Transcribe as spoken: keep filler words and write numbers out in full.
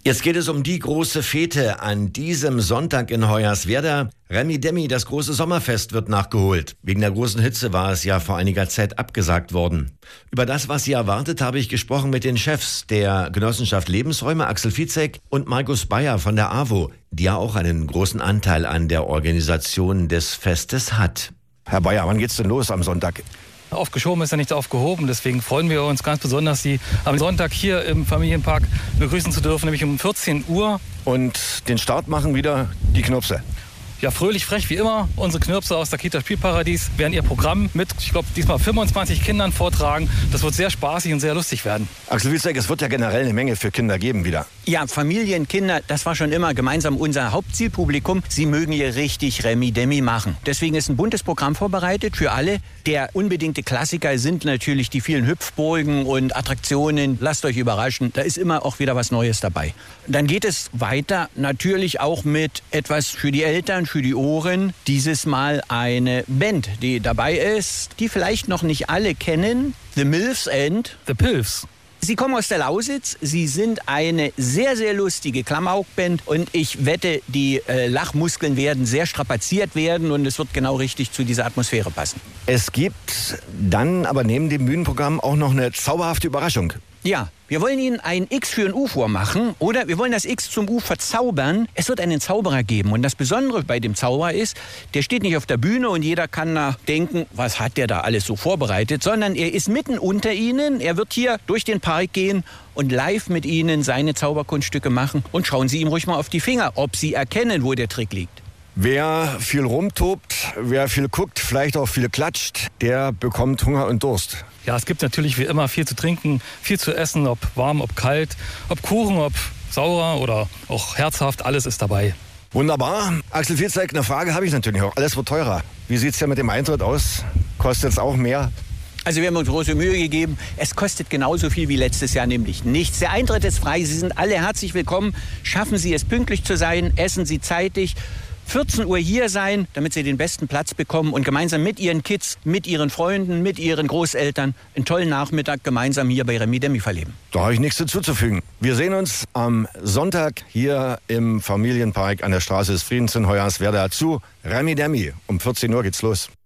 Jetzt geht es um die große Fete an diesem Sonntag in Hoyerswerda. Remi Demi, das große Sommerfest, wird nachgeholt. Wegen der großen Hitze war es ja vor einiger Zeit abgesagt worden. Über das, was sie erwartet, habe ich gesprochen mit den Chefs der Genossenschaft Lebensräume, Axel Vizek und Markus Bayer von der A W O, die ja auch einen großen Anteil an der Organisation des Festes hat. Herr Bayer, wann geht's denn los am Sonntag? Aufgeschoben ist ja nichts aufgehoben, deswegen freuen wir uns ganz besonders, Sie am Sonntag hier im Familienpark begrüßen zu dürfen, nämlich um vierzehn Uhr. Und den Start machen wieder die Knirpse. Ja, fröhlich, frech wie immer. Unsere Knirpse aus der Kita Spielparadies werden ihr Programm mit, ich glaube, diesmal fünfundzwanzig Kindern vortragen. Das wird sehr spaßig und sehr lustig werden. Axel Vizek, es wird ja generell eine Menge für Kinder geben wieder. Ja, Familien, Kinder, das war schon immer gemeinsam unser Hauptzielpublikum. Sie mögen hier richtig Remi Demi machen. Deswegen ist ein buntes Programm vorbereitet für alle. Der unbedingte Klassiker sind natürlich die vielen Hüpfburgen und Attraktionen. Lasst euch überraschen, da ist immer auch wieder was Neues dabei. Dann geht es weiter natürlich auch mit etwas für die Eltern, für die Ohren. Dieses Mal eine Band, die dabei ist, die vielleicht noch nicht alle kennen. The Milfs and The Pilfs. Sie kommen aus der Lausitz, sie sind eine sehr, sehr lustige Klamauk-Band und ich wette, die äh, Lachmuskeln werden sehr strapaziert werden und es wird genau richtig zu dieser Atmosphäre passen. Es gibt dann aber neben dem Bühnenprogramm auch noch eine zauberhafte Überraschung. Ja, wir wollen Ihnen ein X für ein U vormachen oder wir wollen das X zum U verzaubern. Es wird einen Zauberer geben und das Besondere bei dem Zauberer ist, der steht nicht auf der Bühne und jeder kann da denken, was hat der da alles so vorbereitet, sondern er ist mitten unter Ihnen, er wird hier durch den Park gehen und live mit Ihnen seine Zauberkunststücke machen und schauen Sie ihm ruhig mal auf die Finger, ob Sie erkennen, wo der Trick liegt. Wer viel rumtobt, wer viel guckt, vielleicht auch viel klatscht, der bekommt Hunger und Durst. Ja, es gibt natürlich wie immer viel zu trinken, viel zu essen, ob warm, ob kalt, ob Kuchen, ob saurer oder auch herzhaft, alles ist dabei. Wunderbar. Axel Vizek, eine Frage habe ich natürlich auch. Alles wird teurer. Wie sieht es denn mit dem Eintritt aus? Kostet es auch mehr? Also wir haben uns große Mühe gegeben. Es kostet genauso viel wie letztes Jahr, nämlich nichts. Der Eintritt ist frei. Sie sind alle herzlich willkommen. Schaffen Sie es, pünktlich zu sein. Essen Sie zeitig. vierzehn Uhr hier sein, damit Sie den besten Platz bekommen und gemeinsam mit Ihren Kids, mit Ihren Freunden, mit Ihren Großeltern einen tollen Nachmittag gemeinsam hier bei Remi Demi verleben. Da habe ich nichts hinzuzufügen. Wir sehen uns am Sonntag hier im Familienpark an der Straße des Friedens in Hoyerswerda zu Remi Demi. Um vierzehn Uhr geht's los.